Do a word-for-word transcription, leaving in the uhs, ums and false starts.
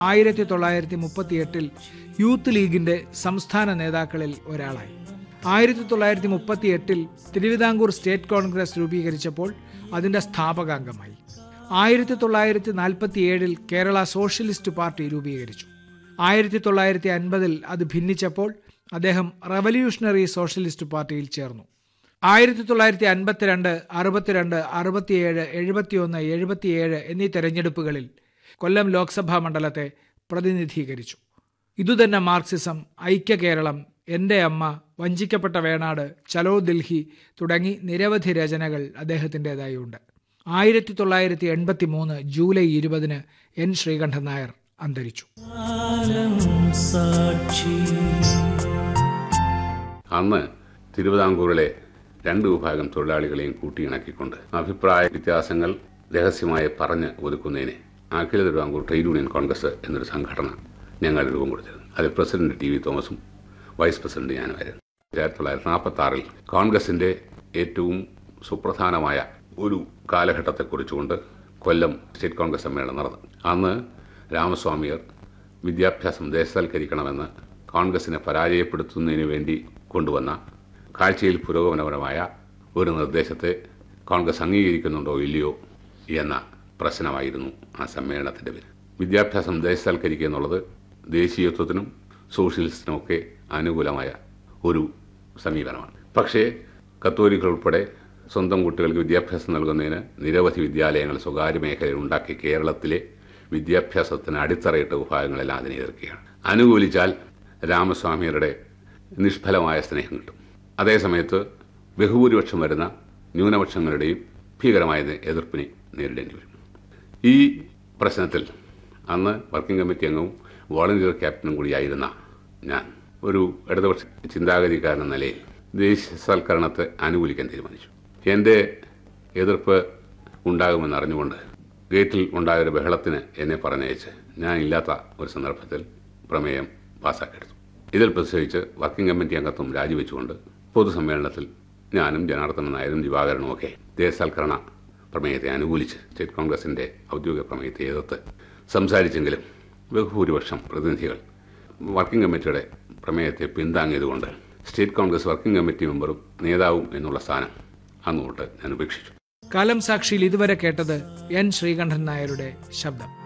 ആയിരത്തി തൊള്ളായിരത്തി മുപ്പത്തി എട്ടിൽ യൂത്ത് ലീഗിന്റെ സംസ്ഥാന നേതാക്കളിൽ ഒരാളായി. ആയിരത്തി തൊള്ളായിരത്തി മുപ്പത്തി എട്ടിൽ തിരുവിതാംകൂർ സ്റ്റേറ്റ് കോൺഗ്രസ് രൂപീകരിച്ചപ്പോൾ അതിന്റെ സ്ഥാപകാംഗമായി. ആയിരത്തി തൊള്ളായിരത്തി നാൽപ്പത്തി ഏഴിൽ കേരള സോഷ്യലിസ്റ്റ് പാർട്ടി രൂപീകരിച്ചു. ആയിരത്തി തൊള്ളായിരത്തി അൻപതിൽ അത് ഭിന്നിച്ചപ്പോൾ അദ്ദേഹം റവല്യൂഷണറി സോഷ്യലിസ്റ്റ് പാർട്ടിയിൽ ചേർന്നു. ആയിരത്തി തൊള്ളായിരത്തി അൻപത്തിരണ്ട് അറുപത്തിരണ്ട് അറുപത്തിയേഴ് എഴുപത്തിയൊന്ന് എഴുപത്തിയേഴ് എന്നീ തെരഞ്ഞെടുപ്പുകളിൽ കൊല്ലം ലോക്സഭാ മണ്ഡലത്തെ പ്രതിനിധീകരിച്ചു. ഇതുതന്നെ മാർക്സിസം, ഐക്യ കേരളം, എൻ്റെ അമ്മ, വഞ്ചിക്കപ്പെട്ട വേണാട്, ചലോ ദിൽഹി തുടങ്ങി നിരവധി രചനകൾ അദ്ദേഹത്തിൻ്റെതായി ഉണ്ട്. ആയിരത്തി തൊള്ളായിരത്തി എൺപത്തി മൂന്ന് ജൂലൈ ഇരുപതിന് എൻ ശ്രീകണ്ഠൻ നായർ അന്തരിച്ചു. അന്ന് തിരുവിതാംകൂറിലെ രണ്ട് വിഭാഗം തൊഴിലാളികളെയും കൂട്ടിയിണക്കിക്കൊണ്ട് അഭിപ്രായ വ്യത്യാസങ്ങൾ രഹസ്യമായി പറഞ്ഞ് ഒതുക്കുന്നതിന് അഖില തിരുവിതാംകൂർ ട്രേഡ് യൂണിയൻ കോൺഗ്രസ് എന്നൊരു സംഘടന ഞങ്ങൾ രൂപം കൊടുത്തിരുന്നു. അതിൽ പ്രസിഡന്റ് ടി വി തോമസും വൈസ് പ്രസിഡന്റ് ഞാനുമായിരുന്നു. ആയിരത്തി തൊള്ളായിരത്തി നാൽപ്പത്തി ആറിൽ കോൺഗ്രസിന്റെ ഏറ്റവും സുപ്രധാനമായ ഒരു കാലഘട്ടത്തെക്കുറിച്ചുകൊണ്ട് കൊല്ലം സ്റ്റേറ്റ് കോൺഗ്രസ് സമ്മേളനം നടന്നു. അന്ന് രാമസ്വാമിയർ വിദ്യാഭ്യാസം ദേശസാൽക്കരിക്കണമെന്ന് കോൺഗ്രസിനെ പരാജയപ്പെടുത്തുന്നതിന് വേണ്ടി കൊണ്ടുവന്ന കാഴ്ചയിൽ പുരോഗമനപരമായ ഒരു നിർദ്ദേശത്തെ കോൺഗ്രസ് അംഗീകരിക്കുന്നുണ്ടോ ഇല്ലയോ എന്ന പ്രശ്നമായിരുന്നു ആ സമ്മേളനത്തിന്റെ പേര്. വിദ്യാഭ്യാസം ദേശസാൽക്കരിക്കുക എന്നുള്ളത് ദേശീയത്വത്തിനും സോഷ്യലിസ്റ്റിനുമൊക്കെ അനുകൂലമായ ഒരു സമീപനമാണ്. പക്ഷേ കത്തോലിക്കർ ഉൾപ്പെടെ സ്വന്തം കുട്ടികൾക്ക് വിദ്യാഭ്യാസം നൽകുന്നതിന് നിരവധി വിദ്യാലയങ്ങൾ സ്വകാര്യ മേഖലയിൽ ഉണ്ടാക്കി കേരളത്തിലെ വിദ്യാഭ്യാസത്തിന് അടിത്തറയിട്ട വിഭാഗങ്ങളെല്ലാം അതിനെ എതിർക്കുകയാണ്. അനുകൂലിച്ചാൽ രാമസ്വാമിയരുടെ നിഷ്ഫലമായ സ്നേഹം കിട്ടും. അതേസമയത്ത് ബഹുഭൂരിപക്ഷം വരുന്ന ന്യൂനപക്ഷങ്ങളുടെയും ഭീകരമായ എതിർപ്പിനെ നേരിടേണ്ടി വരും. ഈ പ്രശ്നത്തിൽ അന്ന് വർക്കിംഗ് കമ്മിറ്റി അംഗവും വോളണ്ടിയർ ക്യാപ്റ്റനും കൂടിയായിരുന്ന ഞാൻ ഒരു ഇടതുപക്ഷ ചിന്താഗതിക്കാരൻ എന്ന നിലയിൽ ദേശസാൽക്കരണത്തെ അനുകൂലിക്കാൻ തീരുമാനിച്ചു. എൻ്റെ എതിർപ്പ് ഉണ്ടാകുമെന്ന് അറിഞ്ഞുകൊണ്ട് ഗേറ്റിൽ ഉണ്ടായൊരു ബഹളത്തിന് എന്നെ പറഞ്ഞയച്ച് ഞാൻ ഇല്ലാത്ത ഒരു സന്ദർഭത്തിൽ പ്രമേയം പാസ്സാക്കിയെടുത്തു. ഇതിൽ പ്രതിഷേധിച്ച് വർക്കിംഗ് കമ്മിറ്റി അംഗത്വം രാജിവെച്ചുകൊണ്ട് പൊതുസമ്മേളനത്തിൽ ഞാനും ജനാർദ്ദനൻ നായരും ദിവാകരനും ഒക്കെ ദേശസാൽക്കരണ പ്രമേയത്തെ അനുകൂലിച്ച് സ്റ്റേറ്റ് കോൺഗ്രസിന്റെ ഔദ്യോഗിക പ്രമേയത്തെ എതിർത്ത് സംസാരിച്ചെങ്കിലും ബഹുഭൂരിപക്ഷം പ്രതിനിധികൾ വർക്കിംഗ് കമ്മിറ്റിയുടെ പ്രമേയത്തെ പിന്താങ്ങിയതുകൊണ്ട് സ്റ്റേറ്റ് കോൺഗ്രസ് വർക്കിംഗ് കമ്മിറ്റി മെമ്പറും നേതാവും എന്നുള്ള സ്ഥാനം അന്നുതൊട്ട് ഞാൻ ഉപേക്ഷിച്ചു. കാലം സാക്ഷിയിൽ ഇതുവരെ കേട്ടത് എൻ ശ്രീകണ്ഠൻ നായരുടെ ശബ്ദം.